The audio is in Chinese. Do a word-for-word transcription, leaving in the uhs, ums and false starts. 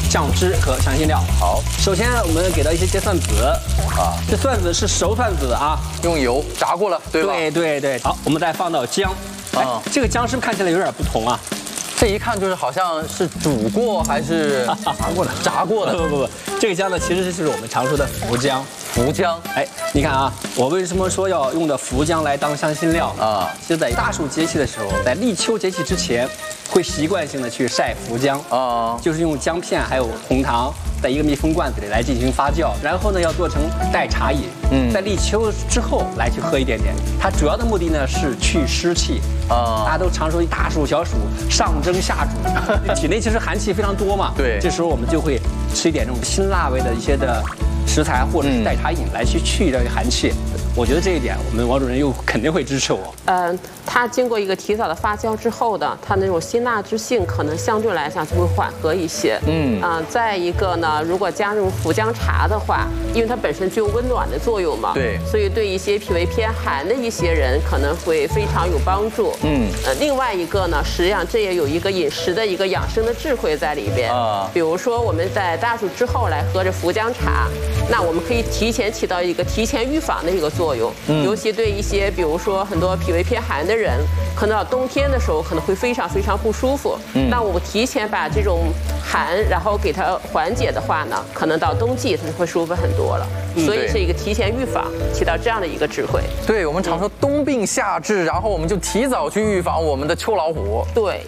酱汁和香辛料。 好， 首先我们给到一些芥蒜子啊，这蒜子是熟蒜子啊， 用油炸过了，对吧？ 对对对。好，我们再放到姜。哎，这个姜是不是看起来有点不同啊？ 这一看就是好像是煮过还是炸过的？炸过的？ 不不不，这个姜呢，其实就是我们常说的福姜。 福姜， 哎，你看啊，我为什么说要用的福姜来当香辛料啊？其实，在大暑节气的时候，在立秋节气之前，会习惯性的去晒福姜啊，就是用姜片还有红糖。 在一个密封罐子里来进行发酵，然后呢要做成代茶饮。嗯，在立秋之后来去喝一点点。它主要的目的呢是去湿气啊。大家都常说大暑小暑上蒸下煮，体内其实寒气非常多嘛。对，这时候我们就会吃一点这种辛辣味的一些的食材或者是代茶饮来去去这个寒气。我觉得这一点我们王主任又肯定会支持我。 嗯、呃，它经过一个提早的发酵之后的，它那种辛辣之性可能相对来讲就会缓和一些。嗯啊、呃，再一个呢，如果加入福姜茶的话，因为它本身具有温暖的作用嘛，对，所以对一些脾胃偏寒的一些人可能会非常有帮助。嗯，呃，另外一个呢，实际上这也有一个饮食的一个养生的智慧在里边啊。比如说我们在大暑之后来喝着福姜茶，那我们可以提前起到一个提前预防的一个作用。嗯，尤其对一些比如说很多脾胃偏寒的人，可能到冬天的时候可能会非常非常不舒服。嗯，那我们提前把这种寒，然后给它缓解的话呢，可能到冬季它就会舒服很多了。嗯、所以是一个提前预防，起到这样的一个智慧。 对，我们常说冬病夏治，然后我们就提早去预防我们的秋老虎。 对，